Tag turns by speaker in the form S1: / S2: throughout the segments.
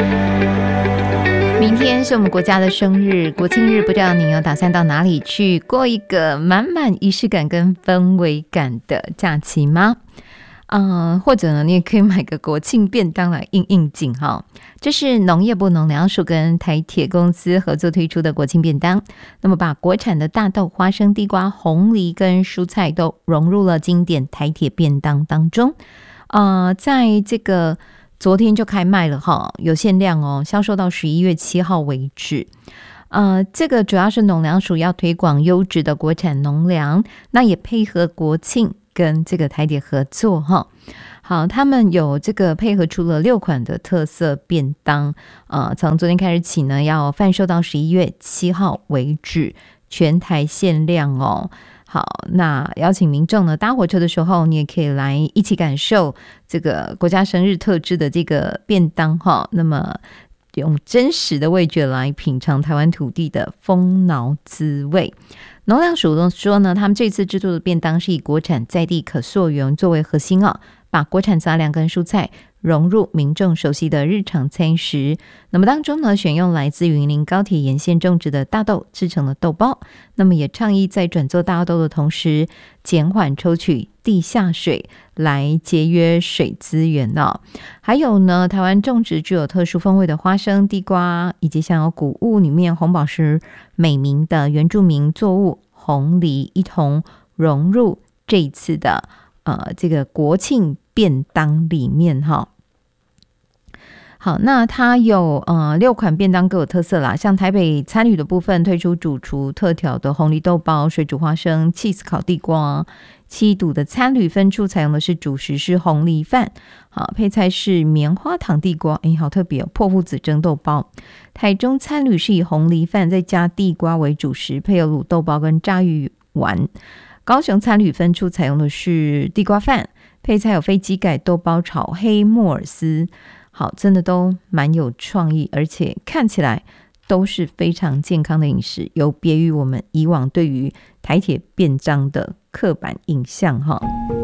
S1: 明天是我们国家的生日，国庆日，不知道您有打算到哪里去过一个满满仪式感跟氛围感的假期吗？或者呢，你也可以买个国庆便当来应应景哈。这是农业部农粮署跟台铁公司合作推出的国庆便当，那么把国产的大豆、花生、地瓜、红梨跟蔬菜都融入了经典台铁便当当中。在这个昨天就开卖了哈，有限量哦，销售到11月7号为止。这个主要是农粮署要推广优质的国产农粮，那也配合国庆跟这个台铁合作哈。好，他们有这个配合出了6款的特色便当，从昨天开始起呢，要贩售到11月7号为止，全台限量哦。好，那邀请民众呢搭火车的时候，你也可以来一起感受这个国家生日特制的这个便当哈。那么用真实的味觉来品尝台湾土地的丰饶滋味。农粮署说呢，他们这次制作的便当是以国产在地可溯源作为核心把国产杂粮跟蔬菜融入民众熟悉的日常餐食。那么当中呢，选用来自云林高铁沿线种植的大豆制成了豆包，那么也倡议在转做大豆的同时，减缓抽取地下水来节约水资源还有呢，台湾种植具有特殊风味的花生、地瓜，以及像有谷物里面红宝石美名的原住民作物红梨，一同融入这一次的这个国庆便当里面哈。好，那它有6款便当各有特色啦，像台北餐旅的部分推出主厨特调的红梨豆包、水煮花生、cheese 烤地瓜。七堵的餐旅分处采用的是主食是红梨饭，好，配菜是棉花糖地瓜，好特别破布子蒸豆包。台中餐旅是以红梨饭再加地瓜为主食，配有卤豆包跟炸鱼丸。高雄餐旅分处采用的是地瓜饭，配菜有飞机改豆包炒黑木耳丝。好，真的都蛮有创意，而且看起来都是非常健康的饮食，有别于我们以往对于台铁便当的刻板印象哈。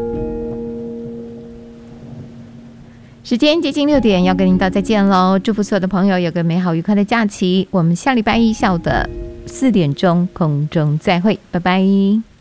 S1: 时间接近6点，要跟您道再见喽！祝福所有的朋友有个美好愉快的假期，我们下礼拜一下午的4点钟空中再会，拜拜。